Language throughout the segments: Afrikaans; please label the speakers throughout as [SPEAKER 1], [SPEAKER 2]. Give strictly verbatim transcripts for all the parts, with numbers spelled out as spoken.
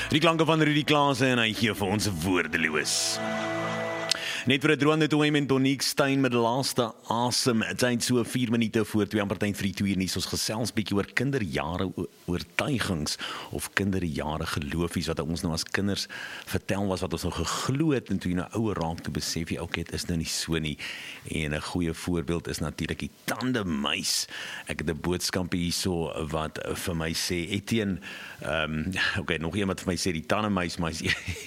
[SPEAKER 1] Die klanke van Rudy Klaasen en hy gee vir ons woordeloos. Net vir 'n droënde toe met Donique Stein met die laaste asem. Dit is so vier minute voor twee amper tyd vir die twee nuus. Ons gesels bietjie oor kinderjare oortuigings of kinderjare geloofies wat ons nou as kinders vertel was wat ons nou geglo het en toe jy nou ouer raak toe besef jy okay, dit is nou nie so nie. En 'n goeie voorbeeld is natuurlik die tandemuis. Ek het 'n boodskap hierso wat vir my sê Etienne, ehm um, okay, nog iemand vir my sê die tandemuis, maar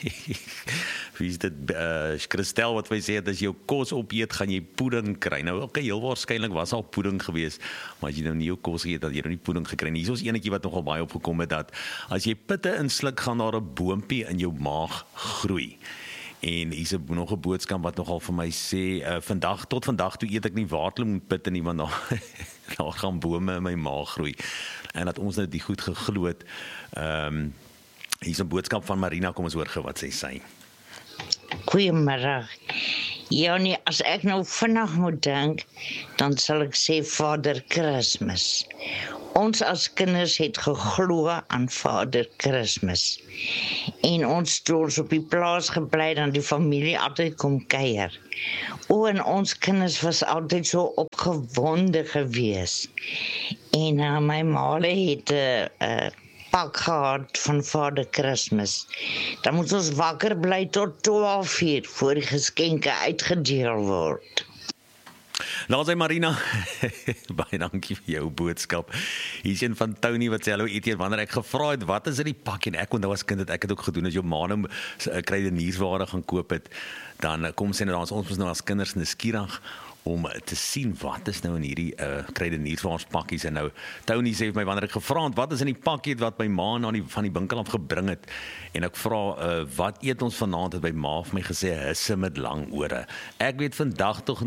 [SPEAKER 1] wie is dit uh, Christel wat wij sê, as jou kos opeet, gaan jy poeding kry. Nou, oké, heel waarskynlik was al poeding gewees, maar as jy nou nie jou kos geëet, dat jy nou nie poeding gekry. Hier is ons enetjie wat nogal baie opgekom het, dat as jy pitte insluk, gaan daar 'n boompie in jou maag groei. En hier is nog 'n boodskap wat nogal vir my sê, uh, vandag, tot vandag toe eet ek nie waterlemoenpitte nie, want daar, daar gaan bome in my maag groei. En dat ons nou die goed geglo het. Um, hier is 'n boodskap van Marina, kom ons hoor gou wat sy sê.
[SPEAKER 2] Goeiemiddag. Ja nee, as ek nou vinnig moet dink, dan sal ek sê Vader Kersfees. Ons as kinders het geglo aan Vader Kersfees. En ons toe ons op die plaas gebly, dan die familie altyd kom kuier. O, en ons kinders was altyd so opgewonde gewees. En uh, my maale het 'n uh, uh, pak gehad van Vader Kersfees. Dan moet ons wakker bly tot twaalf uur voor die geskenke uitgedeel word.
[SPEAKER 1] Daar sê Marina, baie dankie vir jou boodskap. Hier is een van Tony wat sê, hallo Etienne, wanneer ek gevra het, wat is in die pak, en ek onthou as kind het ek het ook gedoen, as jou ma nou kruideniersware gaan koop het, dan kom sê nou, ons moes nou as kinders nuuskierig om te sien wat is nou in hierdie uh, kruidenierswaarspakkies. En nou, Tony sê vir my, wanneer ek gevra het, wat is in die pakkie wat my ma na die, van die winkel af gebring het, en ek vra, uh, wat eet ons vanaand, het my ma vir my gesê, hisse met lang ore. Ek weet vandag toch,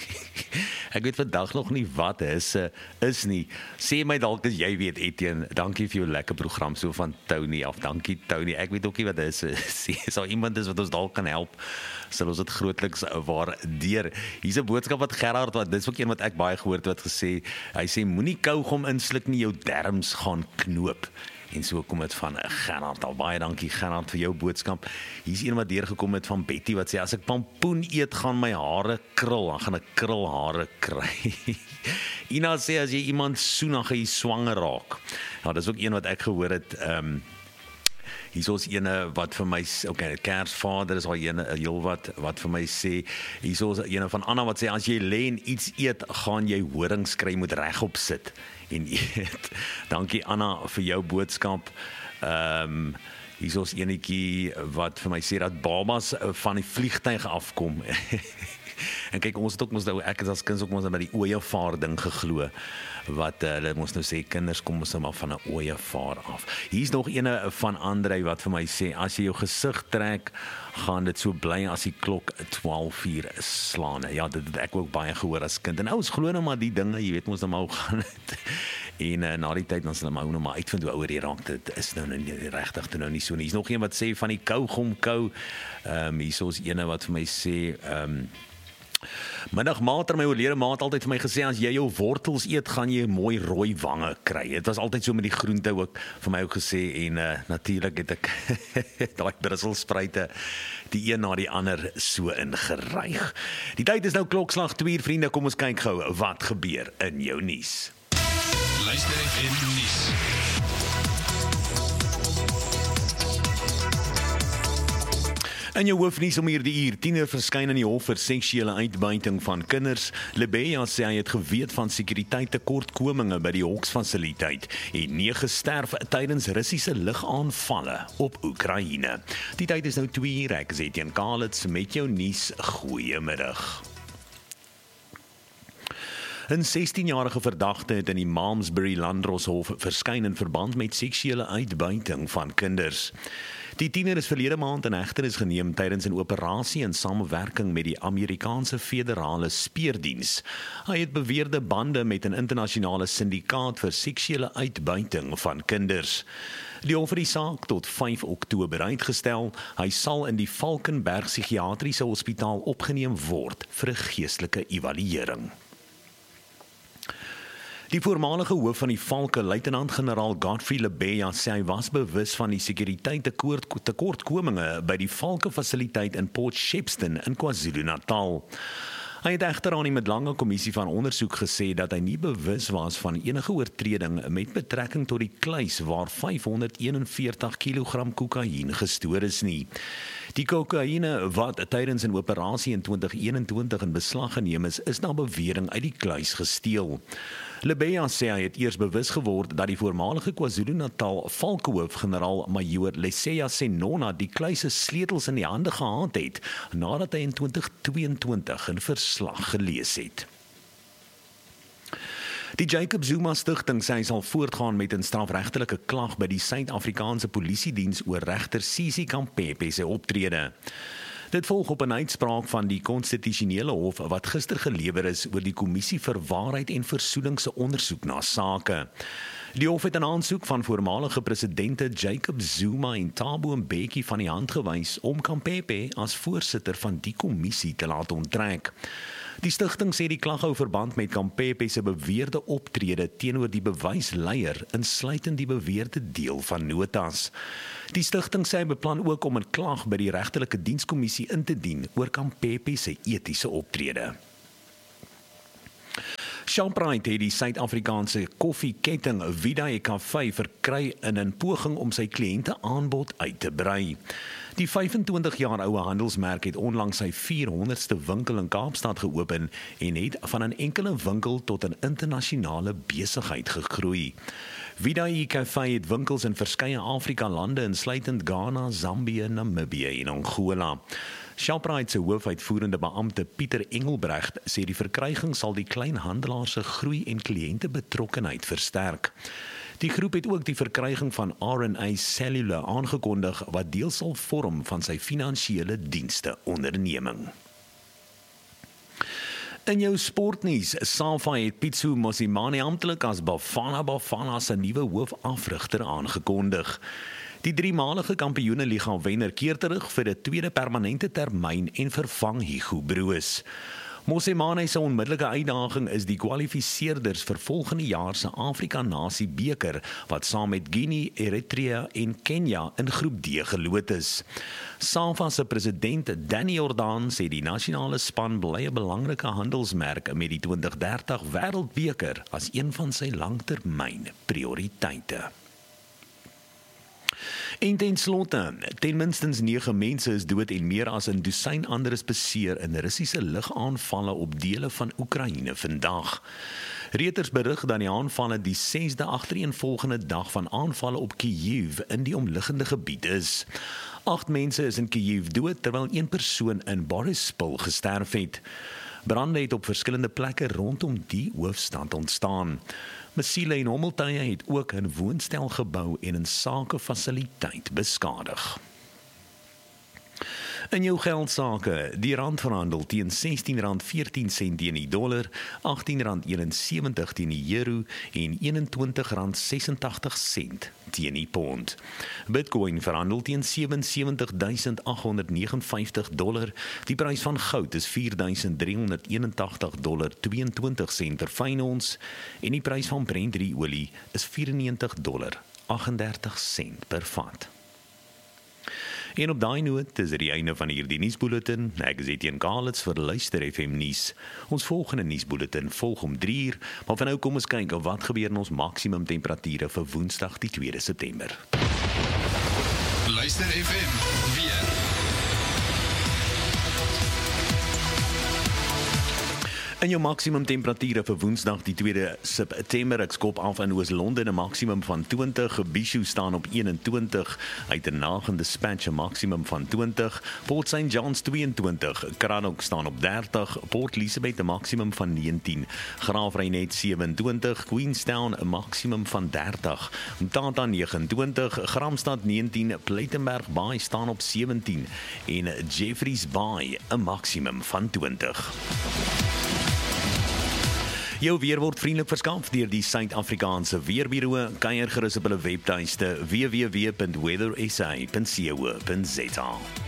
[SPEAKER 1] ek weet vandag nog nie wat hisse is nie. Sê my dalk as jy weet, Etienne, dankie vir jou lekker program, so van Tony af, dankie Tony, ek weet ook nie wat hisse is. As daar iemand is wat ons dalk kan help, sal ons dit grootliks waardeer. Hier is 'n boodskap wat Gerard, wat dis ook een wat ek baie gehoord wat gesê, hy sê moenie kaugom insluk nie, jou darmes gaan knoop. En so kom dit van Gerard al. Baie dankie Gerard vir jou boodskap. Hier is een wat deurgekom het van Betty wat sê, as ek pampoen eet, gaan my hare krul, dan gaan ek krulhare kry. Ina sê, as jy iemand soen, dan gaan jy swanger raak. Ja, dis ook een wat ek gehoor het, ehm um, hier is ons ene wat vir my, okay, Kersvader is al ene, heel wat, wat vir my sê, hier is ons ene van Anna wat sê, as jy lê en iets eet, gaan jy horings kry, moet regop sit en eet. Dankie Anna vir jou boodskap. Ehm um, hier is ons enetjie wat vir my sê, dat babas van die vliegtuig afkom. En kyk, ons het ook, ons nou, ek is as kind ook ons by die ooievaar ding geglo, wat hulle uh, ons nou sê, kinders kom ons nou maar van 'n ooievaar af. Hier is nog ene van Andrei wat vir my sê, as jy jou gesig trek, gaan dit so bly as die klok twaalf uur slaan. Ja, dit het ek ook baie gehoor as kind. En nou, ons glo nou maar die dinge, jy weet ons nou maar hoe gaan het. En uh, na die tyd, dan sal hulle nou maar uitvind hoe ouer jy raak, dit is nou nie regtig nou nie so nie. Hier is nog een wat sê, van die kaugomkou, um, hier is ons ene wat vir my sê, um, middag maat, my oorlede maat altyd vir my gesê, as jy jou wortels eet, gaan jy mooi rooi wange kry. Het was altyd so met die groente ook, vir my ook gesê, en uh, natuurlik het ek daai Brusselspruite, die een na die ander so ingeryg. Die tyd is nou klokslag twee uur, vriende, kom ons kyk gou, wat gebeur in jou nuus.
[SPEAKER 3] Luister in nuus.
[SPEAKER 1] In jou hoofnuus om hierdie uur, tiener verskyn in die hof vir seksuele uitbuiting van kinders. Lebeya sê hy het geweet van sekuriteitstekortkominge by die hoksfasiliteit en nege sterf tydens Russiese lugaanvalle op Oekraïne. Die tyd is nou twee uur, ek is Etienne Kalitz met jou nuus. Goeiemiddag. 'n sestienjarige verdagte het in die Malmesbury Landdroshof verskyn in verband met seksuele uitbuiting van kinders. Die tiener is verlede maand in hegtenis geneem tydens 'n operasie in samewerking met die Amerikaanse Federale Speurdiens. Hy het beweerde bande met 'n internasionale syndikaat vir seksuele uitbuiting van kinders. Die hof het die saak tot vyf Oktober uitgestel. Hy sal in die Valkenberg Psigiatriese Hospitaal opgeneem word vir 'n geestelike evaluering. Die voormalige hoof van die Valke, luitenant-generaal Godfrey Lebeya, sê hy was bewus van die sekuriteit-tekortkominge by die Valke-fasiliteit in Port Shepstone in KwaZulu-Natal. Hy het egter aan die Midlange Kommissie van Ondersoek gesê dat hy nie bewus was van enige oortreding met betrekking tot die kluis waar vyfhonderdeenenveertig kilogram kokain gestoor is nie. Die kokaine wat tydens 'n operasie in twintig eenentwintig in beslag geneem is, is na bewering uit die kluis gesteel. Lebeya sê hy het eers bewus geword dat die voormalige KwaZulu-Natal Valkehoof generaal Majoor Leseya Senona die kluis se sleutels in die hande gehad het nadat hy in twintig tweeëntwintig 'n verslag gelees het. Die Jacob Zuma Stichting sê hy sal voortgaan met 'n strafregtelike klag by die Suid-Afrikaanse Polisiediens oor regter Sisi Kampepe se optrede. Dit volg op 'n uitspraak van die Konstitusionele Hof wat gister gelewer is oor die Kommissie vir Waarheid en Versoening se ondersoek na sake. Die hof het 'n aansoek van voormalige presidente Jacob Zuma en Thabo Mbeki van die hand gewys om Kampepe as voorsitter van die kommissie te laat onttrek. Die stigting sê die klag hou verband met Kampepe se beweerde optrede teenoor die bewysleier, insluitend die beweerde deel van notas. Die stigting sê hy beplan ook om 'n klag by die regterlike dienskommissie in te dien oor Kampepe se etiese optrede. Shoprite het die Suid-Afrikaanse koffieketting Vida Cafe verkry in 'n poging om sy kliënte aanbod uit te brei. Die vyfentwintig jaar oue handelsmerk het onlangs sy vierhonderdste winkel in Kaapstad geopen en het van 'n enkele winkel tot 'n internasionale besigheid gegroei. Vida Cafe het winkels in verskeie Afrika lande insluitend Ghana, Zambië, Namibië en Angola. Shoprite se hoofuitvoerende beampte Pieter Engelbrecht sê die verkryging sal die kleinhandelaars se groei en kliëntebetrokkenheid versterk. Die groep het ook die verkryging van R and A Cellular aangekondig wat deel sal vorm van sy finansiële dienste onderneming. In jou sportnuus, SAFA het Pitso Mosimane amptelik as Bafana Bafana se nuwe hoofafrigter aangekondig. Die driemalige kampioeneliga wenner keer terug vir 'n tweede permanente termyn en vervang Hugo Broos. Mosimane se onmiddellike uitdaging is die kwalifiseerders vir volgende jaar se Afrika Nasie beker wat saam met Guinea, Eritrea en Kenia in groep D geloot is. SAFA se president Danny Jordaan sê die nasionale span bly 'n belangrike handelsmerk met die twintig dertig Wêreldbeker as een van sy langtermyn prioriteite. En ten slotte, ten minstens nege mense is dood en meer as 'n dosyn ander is beseer in Russiese lugaanvalle op dele van Oekraïne vandag. Reuters berig dat die aanvalle die sesde agtereenvolgende dag van aanvalle op Kyiv in die omliggende gebied is. Agt mense is in Kyiv dood terwyl een persoon in Boryspil gesterf het. Brande het op verskillende plekke rondom die hoofstad ontstaan. Missiele en hommeltuie het ook 'n woonstelgebou en 'n sakefasiliteit beskadig. In jou geldsake, die rand verhandel teen sestien rand veertien sent teen die dollar, agtien rand eenensewentig teen die euro en eenentwintig rand sesentagtig sent teen die pond. Bitcoin verhandel teen sewe sewentig duisend agt honderd vyf nege vyftig dollar. Die prys van goud is vier duisend drie honderd eenentagtig dollar tweeëntwintig sent per fyn ons en die prys van Brent olie is vyf negentig dollar agt dertig sent per vat. En op daai noot is dit die einde van hierdie nuusbulletin. Ek is Etienne Kalitz vir Luister F M nuus. Ons volgende nuusbulletin volg om drie uur, maar van nou kom ons kyk of wat gebeur in ons maksimum temperature vir Woensdag die tweede September.
[SPEAKER 3] Luister F M weer.
[SPEAKER 1] In jou maksimum temperature vir Woensdag die tweede September, ek skop af in Oos-London 'n maksimum van twintig, Bishu staan op eenentwintig, Uitenhage Dispatch 'n maksimum van twintig, Port Saint Johns tweeëntwintig, Cranach staan op dertig, Port Elizabeth 'n maksimum van negentien, Graafrenet sewenentwintig, Queenstown 'n maksimum van dertig, Mthatha negenentwintig, Gramstad negentien, Plettenberg Bay staan op sewentien en Jeffreys Bay 'n maksimum van twintig. Jou weer word vriendelik verskaf deur die Suid-Afrikaanse Weerbureau. Kuier gerus op hulle webtuiste w w w punt weather s a punt co punt za.